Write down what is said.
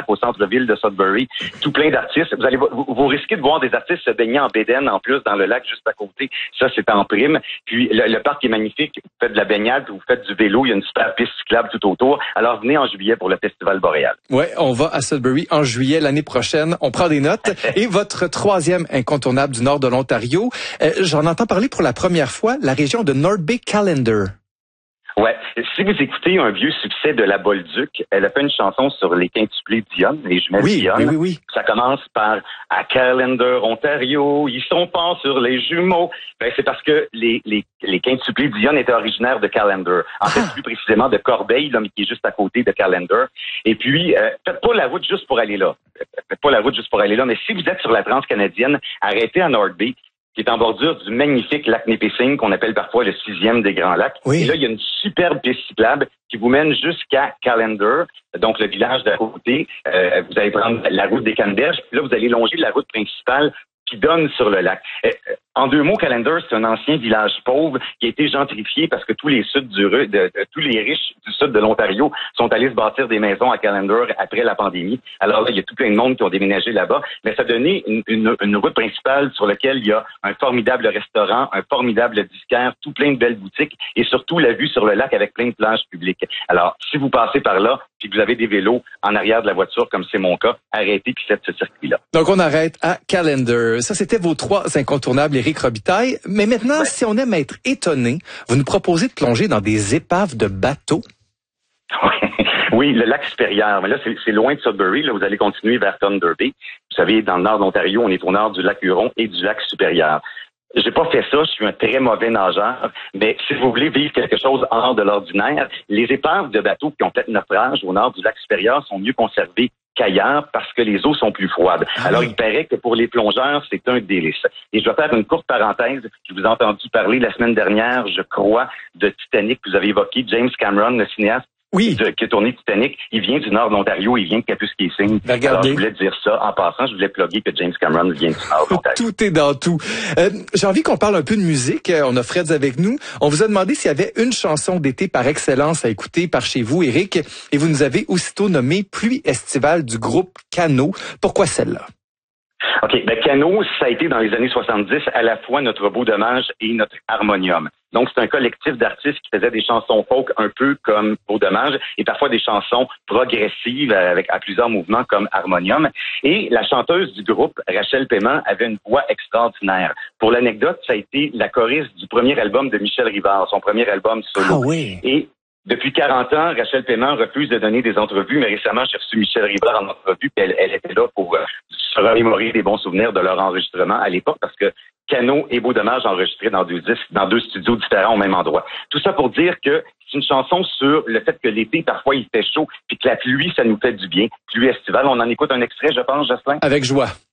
au centre-ville de Sudbury, tout plein d'artistes. Vous risquez de voir des artistes se baigner en bédaine en plus dans le lac juste à côté. Ça, c'est en prime. Puis le parc est magnifique. Vous faites de la baignade, vous faites du vélo. Il y a une super piste cyclable tout autour. Alors venez en juillet pour le Festival Boréal. Ouais, on va à Sudbury en juillet l'année prochaine. On prend des notes. Et votre troisième incontournable du nord de l'Ontario, j'en entends parler pour la première fois, la région de North Bay Callender. Ouais. Si vous écoutez un vieux succès de la Bolduc, elle a fait une chanson sur les quintuplés Dionne, les jumelles Dionne. Oui. Ça commence par « À Callender, Ontario, ils sont pas sur les jumeaux ». Ben, c'est parce que les quintuplés Dionne étaient originaires de Callender. En fait, plus précisément de Corbeil, là, mais qui est juste à côté de Callender. Et puis, faites pas la route juste pour aller là. Mais si vous êtes sur la Transcanadienne, arrêtez à North Bay, qui est en bordure du magnifique lac Nipissing, qu'on appelle parfois le 6e des Grands Lacs. Oui. Et là, il y a une superbe piste cyclable qui vous mène jusqu'à Callender, donc le village d'à côté. Vous allez prendre la route des Canneberges, puis là, vous allez longer la route principale qui donne sur le lac. En deux mots, Callender, c'est un ancien village pauvre qui a été gentrifié parce que tous les riches du sud de l'Ontario sont allés se bâtir des maisons à Callender après la pandémie. Alors là, il y a tout plein de monde qui ont déménagé là-bas, mais ça a donné une route principale sur laquelle il y a un formidable restaurant, un formidable disquaire, tout plein de belles boutiques et surtout la vue sur le lac avec plein de plages publiques. Alors, si vous passez par là, puis que vous avez des vélos en arrière de la voiture, comme c'est mon cas, arrêtez puis faites ce circuit-là. Donc, on arrête à Callender. Ça, c'était vos trois incontournables, Éric Robitaille. Mais maintenant, si on aime être étonné, vous nous proposez de plonger dans des épaves de bateaux. Oui, le lac supérieur. Mais là, c'est loin de Sudbury. Là, vous allez continuer vers Thunder Bay. Vous savez, dans le nord de l'Ontario, on est au nord du lac Huron et du lac supérieur. J'ai pas fait ça, je suis un très mauvais nageur, mais si vous voulez vivre quelque chose hors de l'ordinaire, les épaves de bateaux qui ont fait naufrage au nord du lac supérieur sont mieux conservées qu'ailleurs parce que les eaux sont plus froides. Alors, il paraît que pour les plongeurs, c'est un délice. Et je vais faire une courte parenthèse. Je vous ai entendu parler la semaine dernière, je crois, de Titanic. Vous avez évoqué James Cameron, le cinéaste. Oui. Qui a tourné Titanic. Il vient du nord de l'Ontario, il vient de Kapuskasing. Alors, je voulais dire ça. En passant, je voulais plugger que James Cameron vient du nord de l'Ontario. Tout est dans tout. J'ai envie qu'on parle un peu de musique. On a Freds avec nous. On vous a demandé s'il y avait une chanson d'été par excellence à écouter par chez vous, Éric. Et vous nous avez aussitôt nommé Pluie estivale du groupe Cano. Pourquoi celle-là? OK. Cano, ça a été dans les années 70 à la fois notre beau dommage et notre harmonium. Donc, c'est un collectif d'artistes qui faisaient des chansons folk un peu comme Beau Dommage et parfois des chansons progressives à plusieurs mouvements comme Harmonium. Et la chanteuse du groupe, Rachel Paiement, avait une voix extraordinaire. Pour l'anecdote, ça a été la choriste du premier album de Michel Rivard, son premier album solo. Ah oui. Et depuis 40 ans, Rachel Paiement refuse de donner des entrevues, mais récemment, j'ai reçu Michel Rivard en entrevue, puis elle était là pour se remémorer des bons souvenirs de leur enregistrement à l'époque, parce que Cano et Beau Dommage enregistrés dans deux disques, dans deux studios différents au même endroit. Tout ça pour dire que c'est une chanson sur le fait que l'été, parfois, il fait chaud, puis que la pluie, ça nous fait du bien. Pluie estivale, on en écoute un extrait, je pense, Jocelyn? Avec joie.